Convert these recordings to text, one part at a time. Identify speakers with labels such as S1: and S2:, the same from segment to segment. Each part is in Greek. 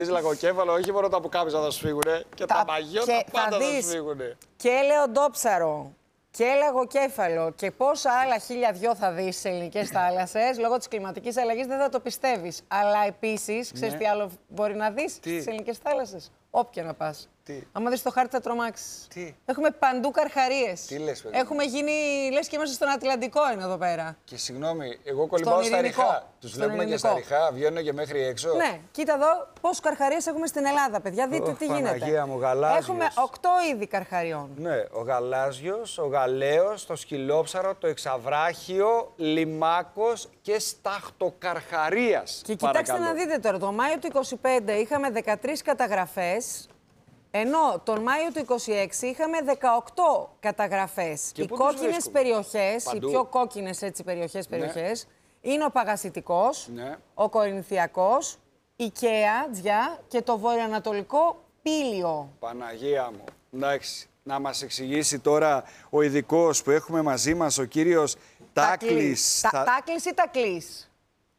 S1: Λαγοκέφαλο, όχι μόνο τα πουκάμισα θα σου φύγουνε, και τα μαγιώτα πάντα θα σου φύγουνε.
S2: Και ελαιοντόψαρο και λαγοκέφαλο και πόσα άλλα 1002 θα δεις σε ελληνικές θάλασσες, λόγω της κλιματικής αλλαγής δεν θα το πιστεύεις. Αλλά επίσης, ξέρεις τι άλλο μπορεί να δεις στις ελληνικές θάλασσες, όποια να πας. Άμα δεις το χάρτη θα τρομάξεις. Έχουμε παντού καρχαρίες.
S1: Τι λες, παιδί.
S2: Έχουμε γίνει, λες και είμαστε στον Ατλαντικό είναι εδώ πέρα.
S1: Και συγγνώμη, εγώ κολυμπάω στα ριχά. Τους βλέπουμε και στα ριχά, βγαίνουν και μέχρι έξω.
S2: Ναι, κοίτα εδώ πόσους καρχαρίες έχουμε στην Ελλάδα, παιδιά. Δείτε τι γίνεται.
S1: Παναγία μου, γαλάζιος.
S2: Έχουμε 8 είδη καρχαριών.
S1: Ναι, ο γαλάζιος, ο γαλέος, το σκυλόψαρο, το εξαβράχιο, λιμάκος και σταχτοκαρχαρίας.
S2: Και κοιτάξτε να δείτε τώρα, το Μάιο του 25 είχαμε 13 καταγραφές. Ενώ τον Μάιο του 26 είχαμε 18 καταγραφές. Οι κόκκινες περιοχές, οι πιο κόκκινες έτσι, περιοχές, είναι ο Παγασιτικός, ο Κορινθιακός, η Καία, Τζιά και το βορειοανατολικό Πήλιο.
S1: Παναγία μου. Εντάξει, να μας εξηγήσει τώρα ο ειδικός που έχουμε μαζί μας, ο κύριος Τάκλης.
S2: Τάκλης ή Τακλής?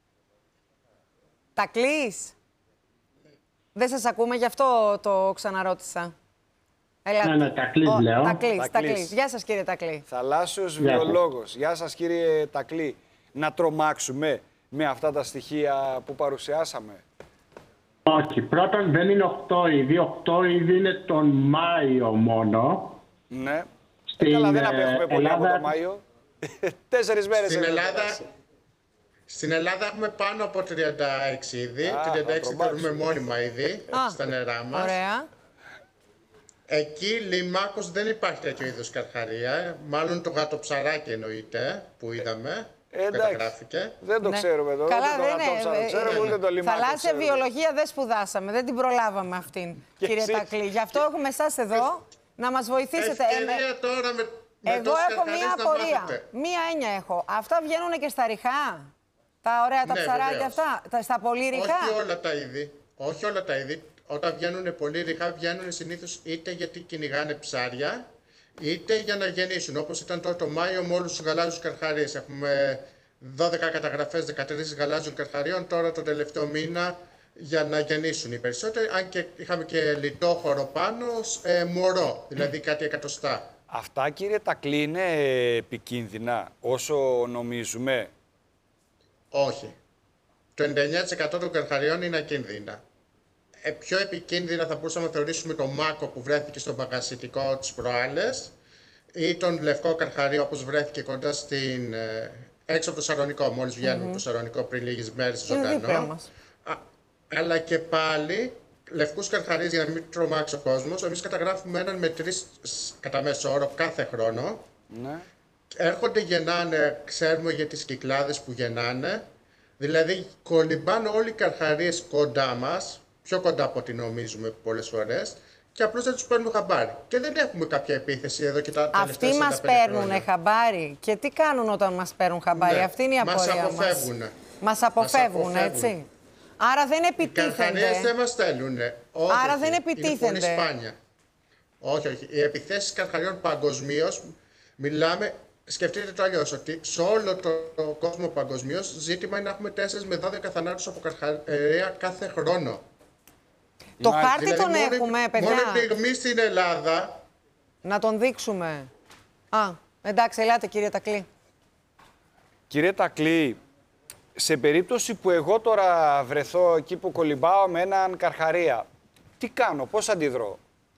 S2: Τακλής. Δεν σας ακούμε, γι' αυτό το ξαναρώτησα.
S3: Ναι, Τακλής λέω.
S2: Τακλής. Γεια σας κύριε Τακλή.
S1: Θαλάσσιος βιολόγος. Γεια σας κύριε Τακλή. Να τρομάξουμε με αυτά τα στοιχεία που παρουσιάσαμε?
S3: Όχι, πρώτον δεν είναι 8 είδη. 8 είδη είναι τον Μάιο μόνο.
S1: Ναι. Καλά, δεν απέχουμε πολύ από το Μάιο. 4 μέρες.
S4: Στην Ελλάδα έχουμε πάνω από 36 είδη. 36 θεωρούμε μόνιμα είδη στα νερά μας.
S2: Ωραία.
S4: Εκεί λιμάκος δεν υπάρχει τέτοιο είδος καρχαρία. Μάλλον το γατοψαράκι εννοείται που είδαμε. Καταγράφηκε.
S1: Δεν το ξέρουμε εδώ.
S2: Καλά,
S1: δεν είναι.
S2: Θαλάσσια βιολογία δεν σπουδάσαμε. Δεν την προλάβαμε αυτήν, κύριε Τακλή. Γι' αυτό έχουμε εσάς εδώ να μας βοηθήσετε. Εγώ έχω μία απορία. Μία έννοια έχω. Αυτά βγαίνουν και στα ριχά? Τα ωραία τα ψαράκια αυτά, στα πολύ ριχά?
S4: Όχι όλα τα είδη. Όχι όλα τα είδη. Όταν βγαίνουν πολύ ριχά, βγαίνουν συνήθως είτε γιατί κυνηγάνε ψάρια, είτε για να γεννήσουν. Όπως ήταν τώρα το Μάιο με όλους τους γαλάζιους καρχαρίες. Έχουμε 12 καταγραφές 13 γαλάζιων καρχαρίων τώρα τον τελευταίο μήνα για να γεννήσουν οι περισσότεροι. Αν και είχαμε και λιτόχωρο πάνω, μωρό, δηλαδή κάτι εκατοστά.
S1: Αυτά κύριε Τακλή είναι επικίνδυνα όσο νομίζουμε?
S4: Όχι. Το 99% των καρχαριών είναι ακίνδυνα. Πιο επικίνδυνα θα μπορούσαμε να θεωρήσουμε το μάκο που βρέθηκε στον Παγασιτικό τις προάλλες ή τον λευκό καρχαρίο όπως βρέθηκε κοντά έξω από το Σαρονικό, μόλις βγαίνουμε από το Σαρονικό πριν λίγες μέρες ζωντανό. Αλλά και πάλι, λευκούς καρχαρίες, για να μην τρομάξει ο κόσμος, εμείς καταγράφουμε έναν με 3 κατά μέσο όρο κάθε χρόνο.
S1: Ναι.
S4: Έρχονται, γεννάνε, ξέρουμε για τις κυκλάδες που γεννάνε. Δηλαδή, κολυμπάνε όλοι οι καρχαρίες κοντά μας, πιο κοντά από ό,τι νομίζουμε πολλές φορές, και απλώς δεν τους παίρνουμε χαμπάρι. Και δεν έχουμε κάποια επίθεση εδώ και τα τελευταία 45
S2: χρόνια. Αυτοί μας παίρνουν χαμπάρι. Και τι κάνουν όταν μας παίρνουν χαμπάρι? Ναι. Αυτή είναι η απορία μας. Μας αποφεύγουν, έτσι. Άρα δεν επιτίθενται.
S4: Οι καρχαρίες δεν μας στέλνουν.
S2: Άρα δεν επιτίθενται.
S4: Είναι πολύ σπάνια. Όχι. Οι επιθέσεις καρχαριών παγκοσμίως, μιλάμε, σκεφτείτε το αλλιώς, ότι σε όλο το κόσμο παγκοσμίως ζήτημα είναι να έχουμε 4 με 12 θανάτους από καρχαρία κάθε χρόνο.
S2: Το χάρτη
S4: δηλαδή,
S2: τον έχουμε, παιδιά.
S4: Μόνο πυγμή στην Ελλάδα.
S2: Να τον δείξουμε. Εντάξει, ελάτε κύριε Τακλή.
S1: Κύριε Τακλή, σε περίπτωση που εγώ τώρα βρεθώ εκεί που κολυμπάω με έναν καρχαρία, τι κάνω, πώς αντιδρώ?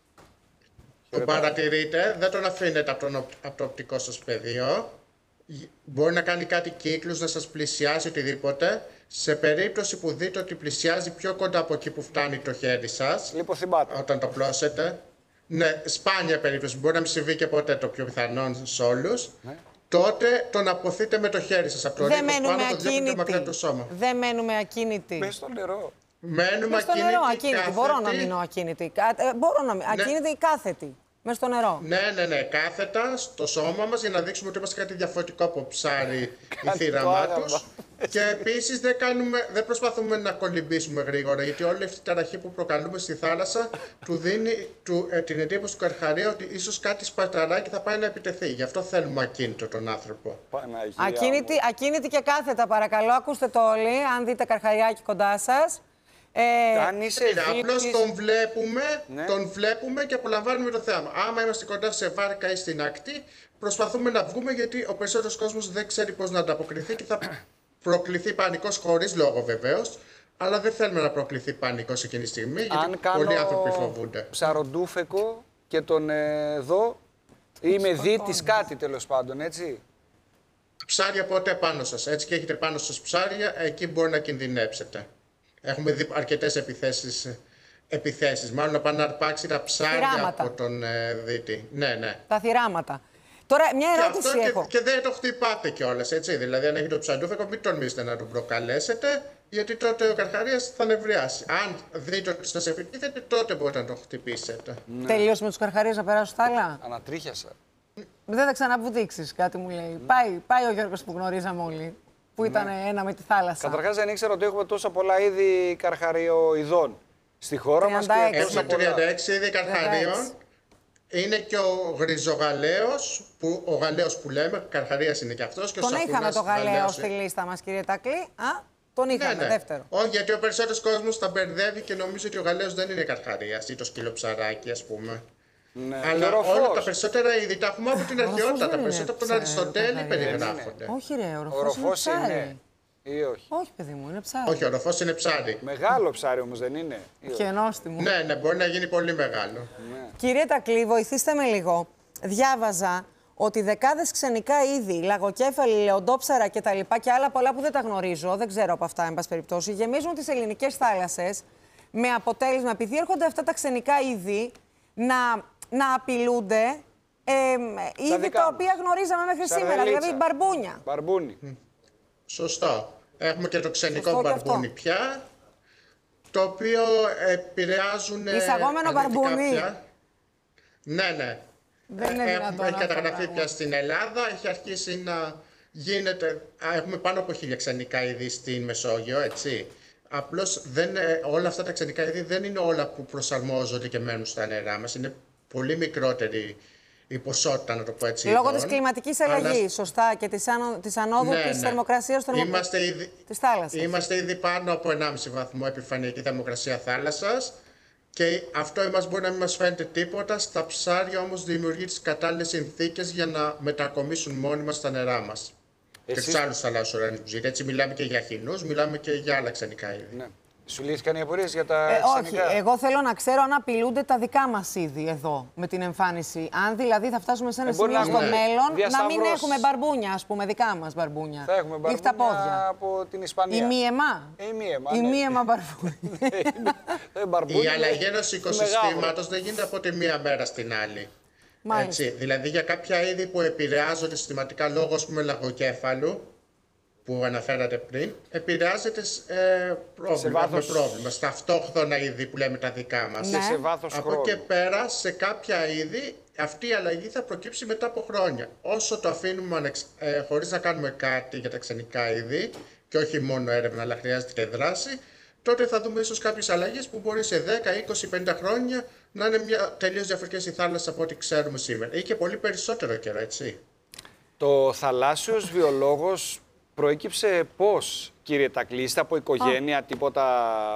S4: Τον παρατηρείτε, δεν τον αφήνετε από το οπτικό σας πεδίο. Μπορεί να κάνει κάτι κύκλους, να σας πλησιάσει οτιδήποτε. Σε περίπτωση που δείτε ότι πλησιάζει πιο κοντά από εκεί που φτάνει το χέρι σας,
S1: λιποθυμάται.
S4: Όταν το πλώσετε, ναι, σπάνια περίπτωση, μπορεί να μην συμβεί και ποτέ, το πιο πιθανόν σε όλους, ναι, τότε τον αποθείτε με το χέρι σας από το ρίκο πάνω, το διώχνετε μακριά το σώμα.
S2: Δεν μένουμε ακίνητοι.
S1: Μες στο νερό.
S4: Μένουμε ακίνητοι.
S2: Μπορώ να μείνω ακίνητη. Ακίνητη ή κάθετη. Μες στο νερό.
S4: Ναι, κάθετα στο σώμα μας για να δείξουμε ότι είμαστε κάτι διαφορετικό από ψάρι η θύραμά τους. Και επίσης δεν προσπαθούμε να κολυμπήσουμε γρήγορα, γιατί όλη αυτή η ταραχή που προκαλούμε στη θάλασσα του δίνει την εντύπωση του καρχαρίου ότι ίσως κάτι σπαταράκι θα πάει να επιτεθεί. Γι' αυτό θέλουμε ακίνητο τον άνθρωπο.
S2: Ακίνητη και κάθετα, παρακαλώ. Ακούστε το όλοι, αν δείτε καρχαριάκι κοντά σας.
S1: Αν είσαι
S4: απλώς τον βλέπουμε και απολαμβάνουμε το θέαμα. Άμα είμαστε κοντά σε βάρκα ή στην ακτή, προσπαθούμε να βγούμε, γιατί ο περισσότερος κόσμος δεν ξέρει πώς να ανταποκριθεί και θα προκληθεί πανικός, χωρίς λόγο βεβαίως. Αλλά δεν θέλουμε να προκληθεί πανικός εκείνη τη στιγμή, γιατί πολλοί άνθρωποι φοβούνται.
S1: Ψαροντούφεκο και τον δω, ή με δίτης κάτι τέλος πάντων, έτσι.
S4: Ψάρια πότε πάνω σας, έτσι και έχετε πάνω σας ψάρια, εκεί μπορεί να κινδυνέψετε. Έχουμε δει αρκετές επιθέσεις. Μάλλον να πάνε να αρπάξει τα ψάρια από τον δίτη. Ναι.
S2: Τα θυράματα. Τώρα, μια ερώτηση έχω.
S4: Και δεν το χτυπάτε κιόλας, έτσι. Δηλαδή, αν έχετε το ψαροντούφεκο, μην τολμήσετε να τον προκαλέσετε, γιατί τότε ο καρχαρίας θα νευριάσει. Αν δείτε ότι σας επιτίθεται, τότε μπορείτε να τον χτυπήσετε.
S2: Τελείωσε με τους καρχαρίες να περάσουν στα άλλα.
S1: Ανατρίχιασα.
S2: Δεν θα ξαναβουδήξεις, κάτι μου λέει. Πάει ο Γιώργος που γνωρίζαμε όλοι, που ήταν ένα με τη θάλασσα.
S1: Καταρχάς δεν ήξερα ότι έχουμε τόσα πολλά είδη καρχαριοειδών στη χώρα μας.
S4: Έχουμε 36 είδη καρχαρίων. Είναι και ο γριζογαλαίος, ο γαλαίος που λέμε, καρχαρίας είναι και αυτός. Και
S2: τον είχαμε το γαλαίο στη λίστα μας, κύριε Τακλή. Τον είχαμε, δεύτερο.
S4: Όχι, γιατί ο περισσότερος κόσμος τα μπερδεύει και νομίζει ότι ο γαλαίος δεν είναι καρχαρίας ή το σκυλοψαράκι, ας πούμε.
S1: Ναι.
S4: Αλλά όλα τα περισσότερα είδη τα έχουμε από την αρχαιότητα. Τα περισσότερα από τον Αριστοτέλη περιγράφονται.
S2: Όχι, ρε,
S1: ο ροφός είναι. Ή όχι.
S2: Όχι, παιδί μου, είναι ψάρι.
S4: Όχι, ο ροφός είναι ψάρι.
S1: Μεγάλο ψάρι όμως δεν είναι.
S2: Και νόστιμο.
S4: Ναι, μπορεί να γίνει πολύ μεγάλο.
S1: Ναι.
S2: Κύριε Τακλή, βοηθήστε με λίγο. Διάβαζα ότι δεκάδες ξενικά είδη, λαγοκέφαλοι, λεοντόψαρα κτλ. Και άλλα πολλά που δεν τα γνωρίζω, δεν ξέρω από αυτά, εν πάση περιπτώσει, γεμίζουν τις ελληνικές θάλασσες με αποτέλεσμα, επειδή έρχονται αυτά τα ξενικά είδη, να απειλούνται είδη τα οποία γνωρίζαμε μέχρι σήμερα, δηλαδή μπαρμπούνια.
S1: Μπαρμπούνι.
S4: Σωστό. Έχουμε και το ξενικό μπαρμπούνι πια, το οποίο επηρεάζουν
S2: εισαγόμενο μπαρμπούνι.
S4: Ναι.
S2: Δεν είναι δυνατόν.
S4: Έχει καταγραφεί πια στην Ελλάδα, έχει αρχίσει να γίνεται. Έχουμε πάνω από 1000 ξενικά είδη στην Μεσόγειο, έτσι. Απλώς όλα αυτά τα ξενικά είδη δεν είναι όλα που προσαρμόζονται και μένουν στα νερά μας. Είναι πολύ μικρότερη η ποσότητα, να το πω έτσι.
S2: Λόγω της κλιματικής αλλαγής, σωστά, και της ανόδου της θερμοκρασίας της θάλασσας.
S4: Είμαστε ήδη πάνω από 1,5 βαθμό επιφανειακή θερμοκρασία θάλασσας. Και αυτό μπορεί να μην μας φαίνεται τίποτα, στα ψάρια όμως δημιουργεί τις κατάλληλες συνθήκες για να μετακομίσουν μόνιμα στα νερά μας. Και τους άλλους θαλάσσιους οργανισμούς. Έτσι μιλάμε και για χινούς, μιλάμε και για άλλα ξενικά είδη.
S1: Ναι. Σου λύθηκαν οι απορίες για τα ξενικά?
S2: Όχι, εγώ θέλω να ξέρω αν απειλούνται τα δικά μας είδη εδώ με την εμφάνιση. Αν δηλαδή θα φτάσουμε σε ένα σημείο στο μέλλον να μην έχουμε μπαρμπούνια, ας πούμε, δικά μας μπαρμπούνια.
S1: Θα έχουμε μπαρμπούνια από την Ισπανία.
S2: Η μίαιμα μπαρμπούνια.
S4: Η αλλαγή ενός οικοσυστήματος δεν γίνεται από τη μία μέρα στην άλλη. Έτσι, δηλαδή για κάποια είδη που επηρεάζονται συστηματικά λόγω, ας πούμε, λαγοκέφαλου, που αναφέρατε πριν, επηρεάζεται πρόβλημα. Στα αυτόχθονα είδη που λέμε τα δικά μας.
S1: Ναι. Σε βάθος
S4: από
S1: χρόνου.
S4: και πέρα, σε κάποια είδη, αυτή η αλλαγή θα προκύψει μετά από χρόνια. Όσο το αφήνουμε χωρίς να κάνουμε κάτι για τα ξενικά είδη, και όχι μόνο έρευνα, αλλά χρειάζεται και δράση, τότε θα δούμε ίσως κάποιες αλλαγές που μπορεί σε 10, 20, 50 χρόνια να είναι τελείως διαφορετικές η θάλασσα από ό,τι ξέρουμε σήμερα. Ή και πολύ περισσότερο καιρό, έτσι.
S1: Το θαλάσσιος βιολόγος προέκυψε πώς, κύριε Τακλή? Είστε από οικογένεια, τίποτα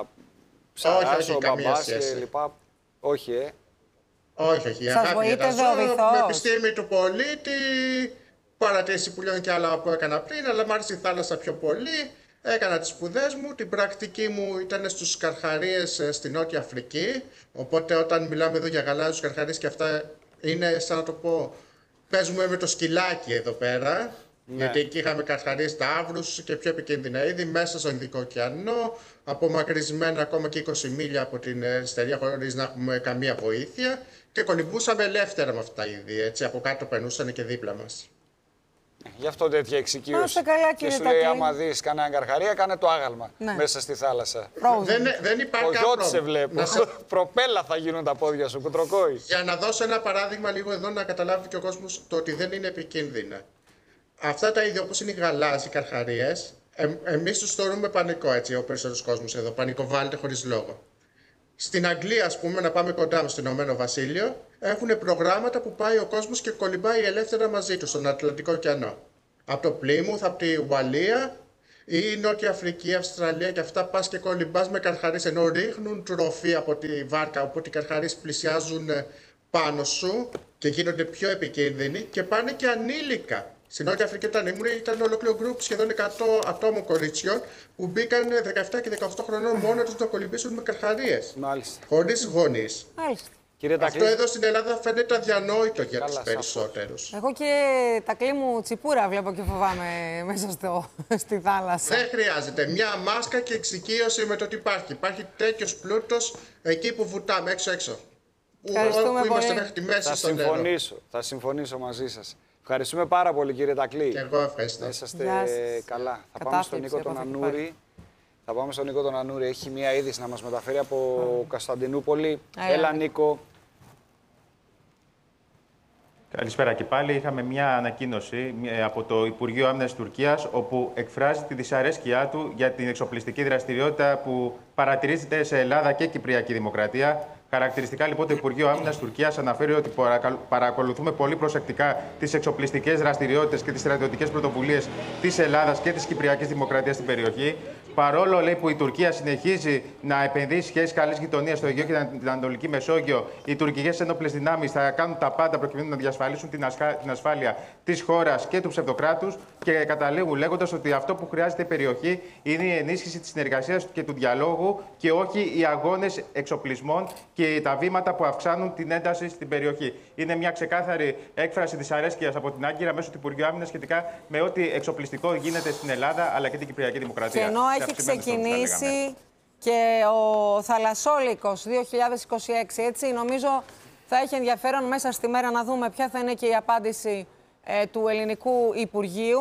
S1: ψαράς, ο μπαμπάς και λοιπά? Όχι,
S4: Όχι.
S2: Σας βοήθησε ο βυθός?
S4: Με επιστήμη του πολίτη, παρατήρηση πουλιών και άλλα που έκανα πριν, αλλά μ' άρεσε η θάλασσα πιο πολύ. Έκανα τις σπουδές μου, την πρακτική μου ήταν στους καρχαρίες στην Νότια Αφρική, οπότε όταν μιλάμε εδώ για γαλάζιους καρχαρίες και αυτά είναι σαν να το πω, παίζουμε με το σκυλάκι εδώ πέρα. Ναι. Γιατί εκεί είχαμε καρχαρίες ταύρους και πιο επικίνδυνα είδη μέσα στον Ινδικό ωκεανό, απομακρυσμένα ακόμα και 20 μίλια από την στεριά χωρίς να έχουμε καμία βοήθεια και κολυμπούσαμε ελεύθερα με αυτά τα είδη, έτσι, από κάτω περνούσαν και δίπλα μας.
S1: Γι' αυτό τέτοια εξοικείωση.
S2: Καλά,
S1: και σου λέει, άμα δεις κανένα καρχαρία, κάνε το άγαλμα μέσα στη θάλασσα.
S4: Δεν υπάρχει
S1: κανένα πρόβλημα. Σε βλέπω. Προπέλα θα γίνουν τα πόδια σου, κουτροκόη.
S4: Για να δώσω ένα παράδειγμα λίγο εδώ να καταλάβει και ο κόσμος το ότι δεν είναι επικίνδυνα. Αυτά τα είδη όπως είναι οι γαλάζιοι καρχαρίες, εμείς τους θεωρούμε πανικό, έτσι, ο περισσότερος κόσμος εδώ, πανικοβάλλεται χωρίς λόγο. Στην Αγγλία, ας πούμε, να πάμε κοντά μας, στο Ηνωμένο Βασίλειο, έχουν προγράμματα που πάει ο κόσμος και κολυμπάει ελεύθερα μαζί τους στον Ατλαντικό ωκεανό. Από το Πλίμουθ, από τη Ουαλία, η Νότια Αφρική, η Αυστραλία και αυτά, πας και κολυμπάς με καρχαρίες, ενώ ρίχνουν τροφή από τη βάρκα, οπότε οι καρχαρίες πλησιάζουν πάνω σου και γίνονται πιο επικίνδυνοι και πάνε και ανήλικα. Στην Νότια Αφρική όταν ήμουν ήταν ολόκληρο γκρουπ σχεδόν 100 ατόμων κοριτσιών που μπήκαν 17 και 18 χρονών μόνο τους να κολυμπήσουν με καρχαρίες.
S1: Μάλιστα.
S4: Χωρίς γονείς.
S2: Μάλιστα.
S4: Αυτό εδώ στην Ελλάδα φαίνεται αδιανόητο για τους περισσότερους.
S2: Εγώ και τα κλί μου τσιπούρα βλέπω και φοβάμαι μέσα στη θάλασσα.
S4: Δεν χρειάζεται. Μια μάσκα και εξοικείωση με το ότι υπάρχει. Υπάρχει τέτοιος πλούτος εκεί που βουτάμε έξω-έξω. Που είμαστε μέχρι τη μέση στο νερό.
S1: Θα συμφωνήσω μαζί σας. Ευχαριστούμε πάρα πολύ, κύριε Τακλή.
S4: Και εγώ ευχαριστώ.
S1: Να είσαστε καλά. Θα πάμε στον Νίκο τον Ανούρη. Έχει μία είδηση να μας μεταφέρει από Κωνσταντινούπολη. Έλα, Νίκο.
S5: Καλησπέρα και πάλι. Είχαμε μια ανακοίνωση από το Υπουργείο Άμυνας Τουρκίας, όπου εκφράζει τη δυσαρέσκειά του για την εξοπλιστική δραστηριότητα που παρατηρίζεται σε Ελλάδα και Κυπριακή Δημοκρατία. Χαρακτηριστικά, λοιπόν, το Υπουργείο Άμυνας Τουρκίας αναφέρει ότι παρακολουθούμε πολύ προσεκτικά τις εξοπλιστικές δραστηριότητες και τις στρατιωτικές πρωτοβουλίες της Ελλάδας και της Κυπριακής Δημοκρατίας στην περιοχή. Παρόλο, λέει, που η Τουρκία συνεχίζει να επενδύει σχέσεις καλής γειτονίας στο Αιγαίο και την Ανατολική Μεσόγειο, οι τουρκικές ένοπλες δυνάμεις θα κάνουν τα πάντα προκειμένου να διασφαλίσουν την ασφάλεια της χώρας και του ψευδοκράτους. Και καταλήγουν λέγοντας ότι αυτό που χρειάζεται η περιοχή είναι η ενίσχυση της συνεργασίας και του διαλόγου και όχι οι αγώνες εξοπλισμών και τα βήματα που αυξάνουν την ένταση στην περιοχή. Είναι μια ξεκάθαρη έκφραση δυσαρέσκειας από την Άγκυρα μέσω του Υπουργείου Άμυνας σχετικά με ό,τι εξοπλιστικό γίνεται στην Ελλάδα αλλά και την Κυπριακή Δημοκρατία.
S2: Και ενώ έχει ξεκινήσει και ο Θαλασσόλικος 2026, έτσι, νομίζω θα έχει ενδιαφέρον μέσα στη μέρα να δούμε ποια θα είναι και η απάντηση του Ελληνικού Υπουργείου.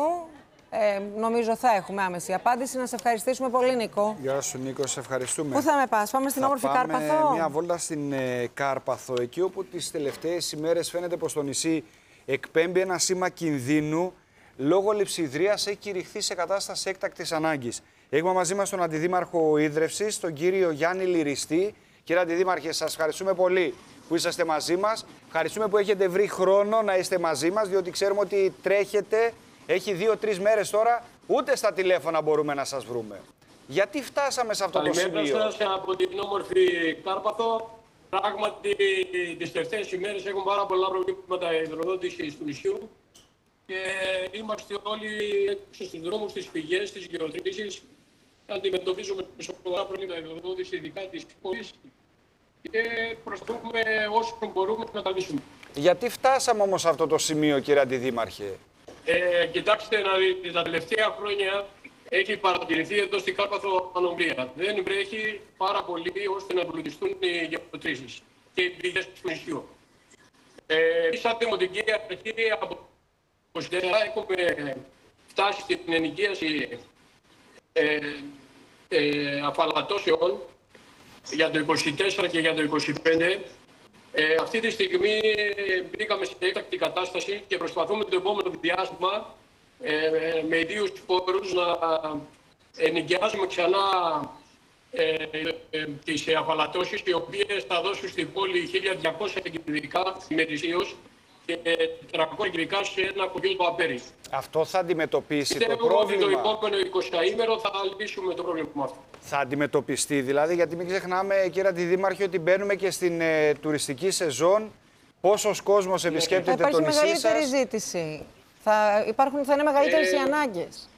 S2: Νομίζω θα έχουμε άμεση απάντηση. Να σε ευχαριστήσουμε πολύ, Νίκο.
S1: Γεια σου, Νίκο, σε ευχαριστούμε.
S2: Πού θα με πας, πάμε στην όμορφη Κάρπαθο?
S1: Πάμε μια βόλτα στην Κάρπαθο, εκεί όπου τις τελευταίες ημέρες φαίνεται πως το νησί εκπέμπει ένα σήμα κινδύνου. Λόγω λειψιδρίας έχει κηρυχθεί σε κατάσταση έκτακτης ανάγκης. Έχουμε μαζί μας τον Αντιδήμαρχο Ίδρευσης, τον κύριο Γιάννη Λυριστή. Κύριε Αντιδήμαρχε, σας ευχαριστούμε πολύ που είσαστε μαζί μας. Ευχαριστούμε που έχετε βρει χρόνο να είστε μαζί μας, διότι ξέρουμε ότι τρέχετε. Έχει 2-3 μέρες τώρα, ούτε στα τηλέφωνα μπορούμε να σας βρούμε. Γιατί φτάσαμε σε αυτό το σημείο?
S6: Καλημέρα σας από την όμορφη Κάρπαθο. Πράγματι, τις τελευταίες ημέρες έχουν πάρα πολλά προβλήματα υδροδότησης του νησιού και είμαστε όλοι έξω στους δρόμους, στις πηγές, στις γεωτρήσεις. Αντιμετωπίζουμε σοβαρά προβλήματα υδροδότησης, ειδικά της πόλης, και προσπαθούμε όσο μπορούμε να τα λύσουμε.
S1: Γιατί φτάσαμε όμως σε αυτό το σημείο, κύριε Αντιδήμαρχε?
S6: Κοιτάξτε, τα τελευταία χρόνια έχει παρατηρηθεί εδώ στην Κάρπαθο ανομία. Δεν βρέχει πάρα πολύ ώστε να εμπλουτιστούν οι γεωτρήσεις και οι πηγές του νησιού. Σαν δημοτική αρχή από 24 έχουμε φτάσει στην ενοικίαση αφαλατώσεων για το 24 και για το 25. Αυτή τη στιγμή μπήκαμε σε έκτακτη κατάσταση και προσπαθούμε το επόμενο διάστημα με ιδίους πόρους να ενοικιάσουμε ξανά τις αφαλατώσεις, οι οποίες θα δώσουν στην πόλη 1.200 κυβικά ημερησίως και 400 κυβικά σε ένα κουμπί του απέρι.
S1: Αυτό θα αντιμετωπίσει το
S6: πρόβλημα? Ότι το επόμενο 20ήμερο θα λύσουμε το πρόβλημα αυτό.
S1: Θα αντιμετωπιστεί δηλαδή, γιατί μην ξεχνάμε, κύριε Αντιδήμαρχε, ότι μπαίνουμε και στην τουριστική σεζόν. Πόσος κόσμος επισκέπτεται το νησί σας?
S2: Θα υπάρχει μεγαλύτερη ζήτηση. Θα είναι μεγαλύτερες οι ανάγκες.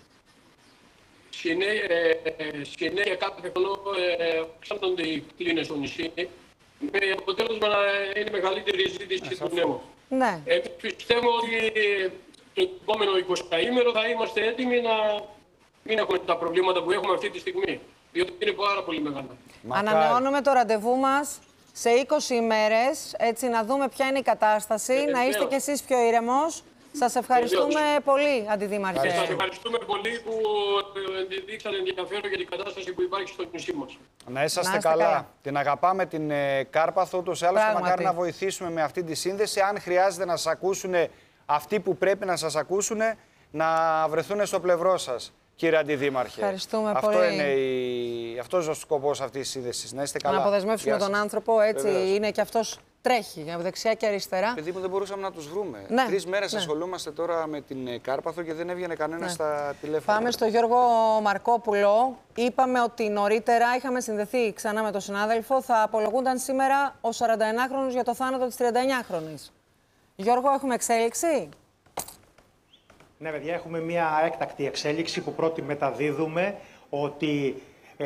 S6: Συνέχεια κάθε χρόνο αυξάνονται οι κλίνες στο νησί, με αποτέλεσμα να είναι μεγαλύτερη ζήτηση του νέου.
S2: Ναι.
S6: Πιστεύω ότι το επόμενο 20ήμερο θα είμαστε έτοιμοι να μην έχουμε τα προβλήματα που έχουμε αυτή τη στιγμή, διότι είναι πάρα πολύ μεγάλα.
S2: Ανανεώνουμε το ραντεβού μας σε 20 ημέρες, έτσι να δούμε ποια είναι η κατάσταση, να είστε κι εσείς πιο ήρεμος. Σας ευχαριστούμε πολύ, Αντιδήμαρχε.
S6: Σας ευχαριστούμε πολύ που δείξατε ενδιαφέρον για την κατάσταση που υπάρχει στο νησί μας.
S1: Να είσαστε καλά. Την αγαπάμε την Κάρπαθο, ούτως ή άλλως, και μακάρι να βοηθήσουμε με αυτή τη σύνδεση. Αν χρειάζεται να σας ακούσουν αυτοί που πρέπει να σας ακούσουν, να βρεθούν στο πλευρό σας, κύριε Αντιδήμαρχε.
S2: Ευχαριστούμε πολύ.
S1: Αυτός ο σκοπός αυτής της σύνδεσης. Να είστε καλά.
S2: Να αποδεσμεύσουμε τον άνθρωπο, έτσι είναι και αυτός Τρέχει από δεξιά και αριστερά.
S1: Παιδί μου, δεν μπορούσαμε να τους βρούμε.
S2: Ναι,
S1: 3 μέρες
S2: ναι.
S1: ασχολούμαστε τώρα με την Κάρπαθο και δεν έβγαινε κανένα στα τηλέφωνα.
S2: Πάμε στο Γιώργο Μαρκόπουλο. Είπαμε ότι νωρίτερα είχαμε συνδεθεί ξανά με τον συνάδελφο. Θα απολογούνταν σήμερα ο 41χρονος για το θάνατο της 39χρονης. Γιώργο, έχουμε εξέλιξη?
S7: Ναι, παιδιά, έχουμε μια έκτακτη εξέλιξη που πρώτη μεταδίδουμε ότι,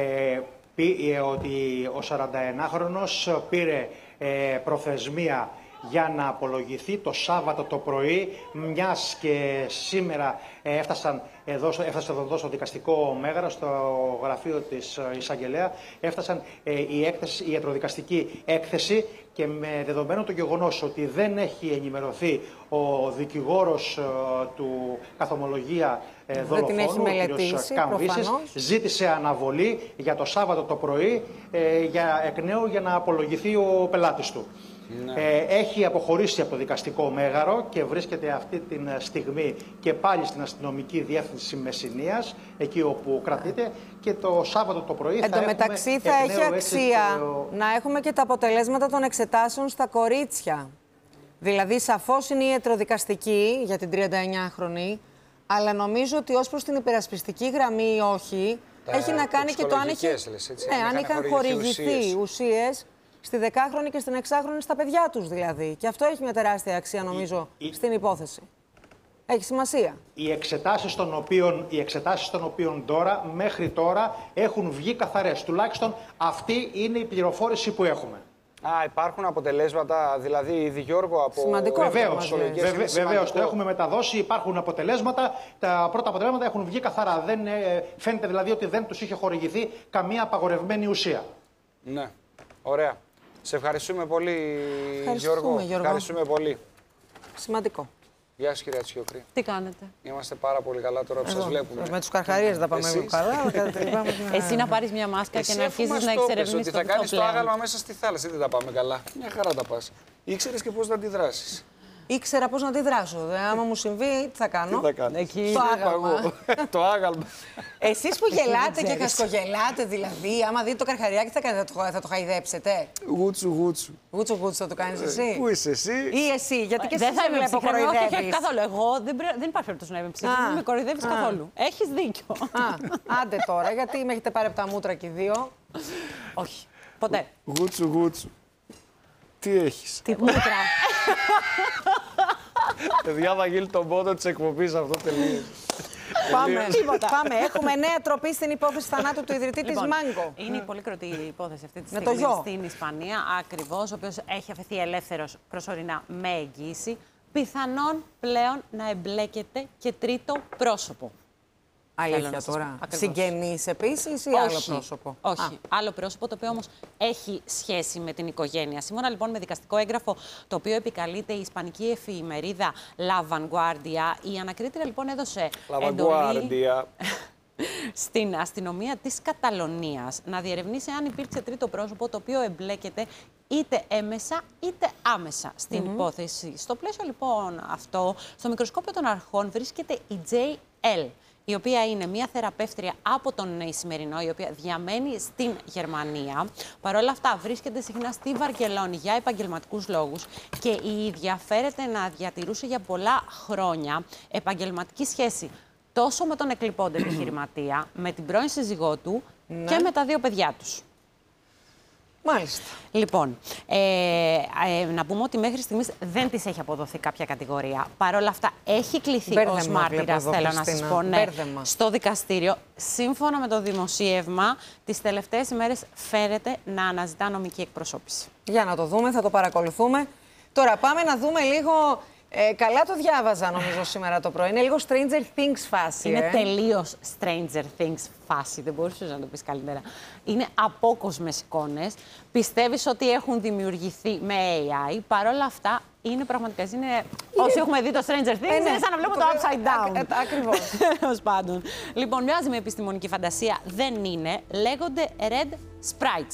S7: ότι ο 41χρονος πήρε προθεσμία για να απολογηθεί το Σάββατο το πρωί, μιας και σήμερα έφτασε εδώ στο δικαστικό μέγαρο, στο γραφείο της εισαγγελέα, έφτασαν η ιατροδικαστική έκθεση και με δεδομένο το γεγονός ότι δεν έχει ενημερωθεί ο δικηγόρος του καθομολογία δολοφόνου, ο κ. Καμβίσης, ζήτησε αναβολή για το Σάββατο το πρωί εκ νέου για να απολογηθεί ο πελάτης του. Έχει αποχωρήσει από το δικαστικό μέγαρο και βρίσκεται αυτή τη στιγμή και πάλι στην αστυνομική διεύθυνση Μεσσηνίας, εκεί όπου κρατείται, και το Σάββατο το πρωί θα έχουμε... Εν τω
S2: μεταξύ θα έχει αξία να έχουμε και τα αποτελέσματα των εξετάσεων στα κορίτσια. Δηλαδή σαφώς είναι η ιατροδικαστική για την 39χρονη, αλλά νομίζω ότι ως προς την υπερασπιστική γραμμή ή όχι, έχει να κάνει και το αν έχει... αν είχαν χορηγηθεί ουσίες στη 10χρονη και στην 6χρονη στα παιδιά τους δηλαδή. Και αυτό έχει μια τεράστια αξία νομίζω στην υπόθεση. Έχει σημασία.
S7: Οι εξετάσεις των οποίων τώρα, μέχρι τώρα, έχουν βγει καθαρές. Τουλάχιστον αυτή είναι η πληροφόρηση που έχουμε.
S1: Υπάρχουν αποτελέσματα, δηλαδή, ήδη Γιώργο, από...
S2: Σημαντικό.
S7: Βεβαίως, το έχουμε μεταδώσει, υπάρχουν αποτελέσματα. Τα πρώτα αποτελέσματα έχουν βγει καθαρά. Δεν, φαίνεται δηλαδή ότι δεν τους είχε χορηγηθεί καμία απαγορευμένη ουσία.
S1: Ναι, ωραία. Σε ευχαριστούμε πολύ, Γιώργο. Ευχαριστούμε πολύ.
S2: Σημαντικό.
S1: Γεια σας, κυρία Τσιόκρη.
S2: Τι κάνετε?
S1: Είμαστε πάρα πολύ καλά τώρα που σας βλέπουμε.
S2: Με τους καρχαρίες θα πάμε καλά.
S8: Εσύ να πάρεις μια μάσκα και να αρχίσεις να εξερευνήσεις
S1: ότι θα κάνεις το άγαλμα μέσα στη θάλασσα. Δεν τα πάμε καλά. Μια χαρά τα πας. Ήξερες και πώς να αντιδράσεις.
S2: Ήξερα πώς να αντιδράσω. Άμα μου συμβεί, τι θα κάνω?
S1: Τι θα κάνεις?
S2: Εκεί. Το άγαλμα.
S1: Το άγαλμα.
S2: Εσείς που γελάτε και χασκογελάτε, δηλαδή, άμα δείτε το καρχαριάκι, τι θα κάνετε? Θα το χαϊδέψετε?
S1: Γούτσου.
S2: Γούτσου θα το κάνεις εσύ?
S1: Πού είσαι εσύ?
S2: Ή εσύ, γιατί και εσύ
S8: δεν θα
S2: με βλέπω κοροϊδεύεις.
S8: Όχι, καθόλου. Εγώ δεν υπάρχει περίπτωση να είμαι ψήφισμα. Δεν με κοροϊδεύεις καθόλου. Έχεις δίκιο.
S2: Άντε τώρα, γιατί με έχετε πάρει από τα μούτρα και οι δύο.
S8: Όχι. Ποτέ.
S1: Γούτσου. Τι έχεις?
S8: Τι μούτρα.
S1: Παιδιά, θα γίνει τον πόντο της εκπομπής αυτό τελείως.
S2: Πάμε. Έχουμε νέα τροπή στην υπόθεση θανάτου του ιδρυτή της Μάγκο.
S8: Είναι η πολύ κροτή υπόθεση αυτή τη στιγμή στην Ισπανία. Ακριβώς, ο οποίος έχει αφαιθεί ελεύθερος προσωρινά με εγγύηση. Πιθανόν πλέον να εμπλέκεται και τρίτο πρόσωπο.
S2: Αλήθεια τώρα. Συγγενής επίσης ή άλλο πρόσωπο?
S8: Όχι. Άλλο πρόσωπο, το οποίο όμως έχει σχέση με την οικογένεια. Σύμφωνα λοιπόν με δικαστικό έγγραφο, το οποίο επικαλείται η ισπανική εφημερίδα La Vanguardia, η ανακρίτρια λοιπόν έδωσε εντολή στην αστυνομία της Καταλωνίας να διερευνήσει αν υπήρξε τρίτο πρόσωπο το οποίο εμπλέκεται είτε έμεσα είτε άμεσα στην υπόθεση. Στο πλαίσιο λοιπόν αυτό, στο μικροσκόπιο των αρχών βρίσκεται η JL, η οποία είναι μια θεραπεύτρια από τον Ισημερινό, η οποία διαμένει στην Γερμανία. Παρ' όλα αυτά βρίσκεται συχνά στη Βαρκελόνη για επαγγελματικούς λόγους και η ίδια φέρεται να διατηρούσε για πολλά χρόνια επαγγελματική σχέση τόσο με τον εκλειπώντα επιχειρηματία, με την πρώην σύζυγό του και με τα δύο παιδιά τους.
S2: Μάλιστα.
S8: Λοιπόν, να πούμε ότι μέχρι στιγμής δεν της έχει αποδοθεί κάποια κατηγορία. Παρ' όλα αυτά έχει κληθεί ως μάρτυρας, θέλω να σας πω, στο δικαστήριο. Σύμφωνα με το δημοσίευμα, τις τελευταίες ημέρες φέρεται να αναζητά νομική εκπροσώπηση.
S2: Για να το δούμε, θα το παρακολουθούμε. Τώρα πάμε να δούμε λίγο... καλά το διάβαζα νομίζω σήμερα το πρωί. Είναι λίγο Stranger Things φάση.
S8: Είναι τελείως Stranger Things φάση. Δεν μπορούσες να το πεις καλύτερα. Είναι απόκοσμες εικόνες. Πιστεύεις ότι έχουν δημιουργηθεί με AI. Παρ' όλα αυτά είναι πραγματικά. Όσοι έχουμε δει το Stranger Things, είναι σαν να βλέπουμε το Upside Down.
S2: Ακριβώς.
S8: Τέλος πάντων. Λοιπόν, μοιάζει με επιστημονική φαντασία. Δεν είναι. Λέγονται Red Sprites.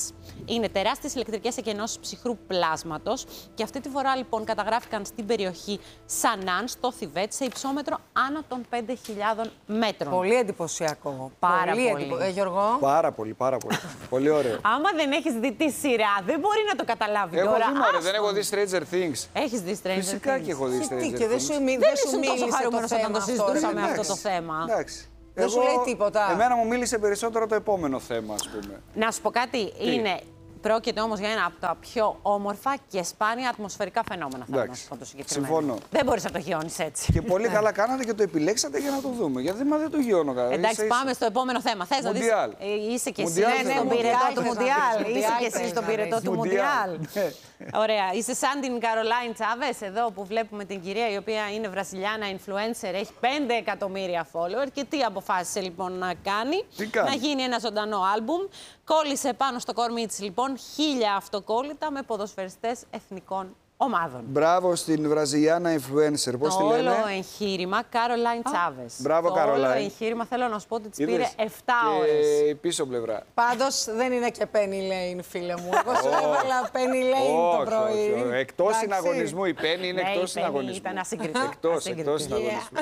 S8: Είναι τεράστιες ηλεκτρικές εκενώσεις ψυχρού πλάσματος και αυτή τη φορά λοιπόν καταγράφηκαν στην περιοχή Σανάν, στο Θιβέτ, σε υψόμετρο άνω των 5.000 μέτρων.
S2: Πολύ εντυπωσιακό.
S8: Πάρα πολύ.
S2: Γιώργο.
S1: Πάρα πολύ, πάρα πολύ. Πολύ ωραίο.
S8: Άμα δεν έχεις δει τη σειρά, δεν μπορεί να το καταλάβει τώρα.
S1: Έχω δει, μωρέ, δεν έχω δει Stranger Things.
S8: Έχεις δει Stranger Things?
S1: Φυσικά και έχω δει Stranger Things.
S2: Και δεν σου
S8: τόσο χαρούμενος όταν το συζητούσαμε αυτό το θέμα.
S1: Εντάξει.
S2: Δεν σου λέει τίποτα.
S1: Εμένα μου μίλησε περισσότερο το επόμενο θέμα, ας πούμε.
S8: Να σου πω κάτι, πρόκειται όμως για ένα από τα πιο όμορφα και σπάνια ατμοσφαιρικά φαινόμενα.
S1: Εντάξει,
S8: θα το συγκεκριμένο.
S1: συμφωνώ.
S8: Δεν μπορείς να το γιώνεις έτσι.
S1: Και πολύ καλά κάνατε και το επιλέξατε για να το δούμε. Γιατί δεν το γιώνω καλά.
S8: Εντάξει, πάμε στο επόμενο θέμα. Θες να δεις? Είσαι και εσύ στον πυρετό του Μουντιάλ. Είσαι και εσύ στον πυρετό του Μουντιάλ. Ωραία. Είσαι σαν την Καρολάιν Τσάβες εδώ που βλέπουμε την κυρία η οποία είναι Βραζιλιάνα influencer, έχει 5 εκατομμύρια follower. Και τι αποφάσισε λοιπόν να κάνει? Να γίνει ένα ζωντανό άλμπουμ. Κόλλησε πάνω στο κορμί της λοιπόν 1000 αυτοκόλλητα με ποδοσφαιριστές εθνικών ομάδων.
S1: Μπράβο στην Βραζιλιάνα influencer. Πώς τη λένε?
S8: Το όλο εγχείρημα Καρολάιν Τσάβες.
S1: Μπράβο, Καρολάιν.
S8: Το όλο εγχείρημα θέλω να σου πω ότι της πήρε 7 ώρες.
S1: Και η πίσω πλευρά.
S2: Πάντως δεν είναι και Penny Lane, φίλε μου. Εγώ σου έβαλα Penny Lane το πρωί.
S1: Εκτός συναγωνισμού. Η Penny είναι εκτός συναγωνισμού.
S8: Ήταν ασύγκριτη.
S1: Εκτός συναγωνισμού.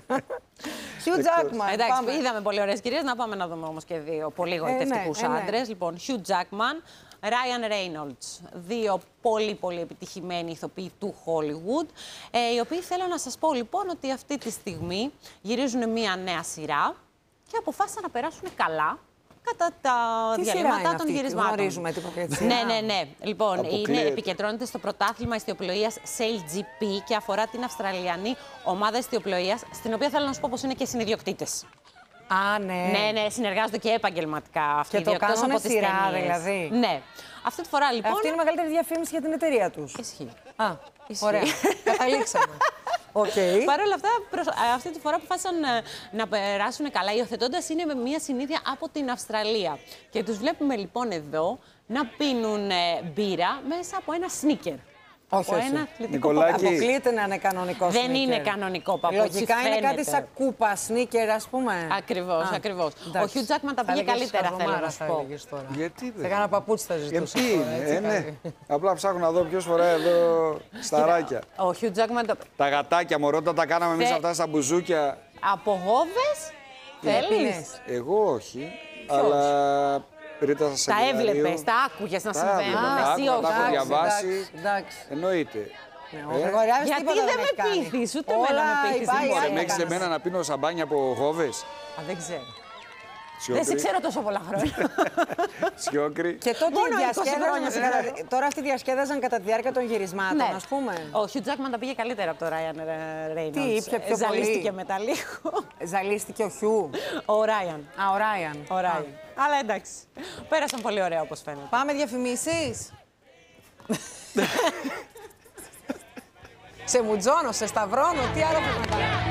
S2: Hugh Jackman.
S8: Εντάξει, είδαμε πολύ ωραίες κυρίες. Να πάμε να δούμε όμως και δύο πολύ γοητευτικούς άντρες. Λοιπόν, Hugh Jackman, Ryan Reynolds, δύο πολύ επιτυχημένοι ηθοποιοί του Hollywood, οι οποίοι θέλω να σας πω λοιπόν ότι αυτή τη στιγμή γυρίζουν μια νέα σειρά και αποφάσισαν να περάσουν καλά κατά τα διαλύματα των γυρισμάτων.
S2: Γνωρίζουμε τίποτα έτσι.
S8: Ναι. Λοιπόν, επικεντρώνεται στο πρωτάθλημα ιστιοπλοείας Sail GP και αφορά την Αυστραλιανή ομάδα ιστιοπλοείας, στην οποία θέλω να σου πω πως είναι και συνιδιοκτήτες.
S2: Α, ναι.
S8: Ναι, συνεργάζονται και επαγγελματικά αυτοί.
S2: Και το κάνουν σειρά, δηλαδή.
S8: Ναι. Αυτή τη φορά λοιπόν.
S2: Αυτή είναι η μεγαλύτερη διαφήμιση για την εταιρεία τους.
S8: Ισχύει.
S2: Ωραία. Καταλήξαμε.
S8: Παρ' όλα αυτά, αυτή τη φορά αποφάσισαν να περάσουν καλά, υιοθετώντας είναι με μια συνήθεια από την Αυστραλία. Και τους βλέπουμε λοιπόν εδώ να πίνουν μπύρα μέσα από ένα σνίκερ.
S2: Όχι.
S1: Νικολάκη.
S2: Αποκλείεται να είναι κανονικό σνίκερ.
S8: Δεν είναι κανονικό παπούτσι.
S2: Λογικά είναι κάτι σαν κούπα σνίκερ, ας πούμε.
S8: Ακριβώς. Ο Hugh Jackman τα πήγε καλύτερα, θέλω να σου πω.
S1: Γιατί
S2: σε κάνα παπούτσι θα ζητούσα.
S1: Ναι. Απλά ψάχνω να δω ποιος φοράει εδώ σταράκια.
S8: Ο Hugh Jackman.
S1: Τα γατάκια, μωρότα, τα κάναμε εμείς αυτά στα μπουζούκια.
S8: Από γόβες θέλεις?
S1: Εγώ όχι, αλλά...
S8: Τα έβλεπες, τα άκουγες να συμβαίνουν.
S1: Εσύ όχι. Τα έχω διαβάσει. Εννοείται.
S8: Γιατί δεν με πείθεις, ούτε εμένα με πείθεις.
S1: Με έχεις εμένα να πίνω σαμπάνια από γόβες?
S8: Δεν ξέρω. Δεν σε ξέρω τόσο πολλά χρόνια.
S1: Σιόκρη.
S2: Και τότε τώρα αυτοί διασκέδαζαν κατά τη διάρκεια των γυρισμάτων, ας πούμε.
S8: Ο Hugh Jackman τα πήγε καλύτερα από το Ryan Reynolds.
S2: Τι, ήπια πιο πολύ?
S8: Ζαλίστηκε μετά λίγο.
S2: Ζαλίστηκε ο Hugh.
S8: Ο Ryan.
S2: Ο Ryan.
S8: Αλλά εντάξει. Πέρασαν πολύ ωραία όπως φαίνεται.
S2: Πάμε διαφημίσεις. Σε μουτζώνω, σε σταυρώνω, τι άλλο πρέπει να κάνω.